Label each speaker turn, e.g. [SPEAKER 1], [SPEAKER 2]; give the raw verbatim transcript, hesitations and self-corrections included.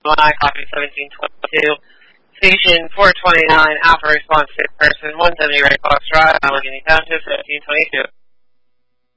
[SPEAKER 1] one I copy seventeen twenty-two. Station four twenty-nine, Alpha Response, six person, one seventy Red Fox Drive, Allegheny Township, seventeen twenty-two.